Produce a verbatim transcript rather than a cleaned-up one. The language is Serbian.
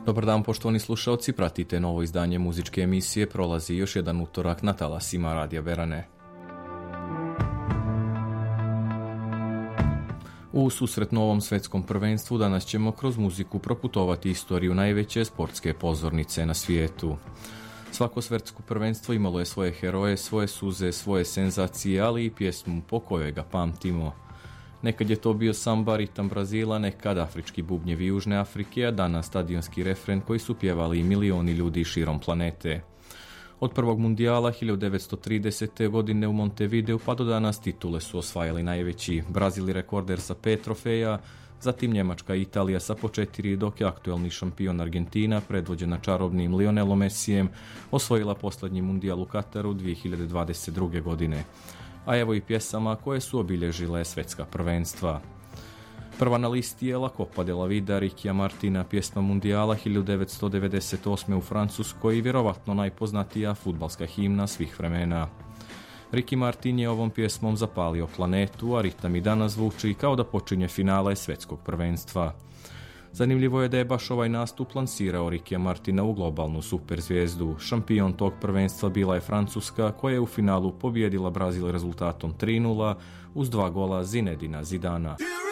Dobar dan, poštovani slušalci, pratite novo izdanje muzičke emisije Prolazi još jedan utorak na talasima Radija Berane. U susret novom svetskom prvenstvu danas ćemo kroz muziku proputovati istoriju najveće sportske pozornice na svijetu. Svako svetsko prvenstvo imalo je svoje heroje, svoje suze, svoje senzacije, ali i pjesmu po kojoj ga pamtimo. Nekad je to bio samba, ritam Brazila, nekad afrički bubnjevi Južne Afrike, a danas stadionski refren koji su pjevali i milioni ljudi širom planete. Od prvog mundijala hiljadu devetsto tridesete. godine u Montevideu pa do danas titule su osvajali najveći. Brazil je rekorder sa pet trofeja, zatim Njemačka i Italija sa po četiri, dok je aktuelni šampion Argentina, predvođena čarobnim Lionelom Messijem, osvojila posljednji mundijal u Kataru dvije hiljade dvadeset druge. godine. A evo i pjesama koje su obilježile svetska prvenstva. Prva na listi je La Copa de la Vida Rickyja Martina, pjesma mundijala hiljadu devetsto devedeset osme. u Francuskoj i vjerovatno najpoznatija fudbalska himna svih vremena. Ricky Martin je ovom pjesmom zapalio planetu, a ritam i danas zvuči kao da počinje finale svetskog prvenstva. Zanimljivo je da je baš ovaj nastup lansirao Rickyja Martina u globalnu superzvijezdu. Šampion tog prvenstva bila je Francuska, koja je u finalu pobijedila Brazil rezultatom tri nula uz dva gola Zinedina Zidana.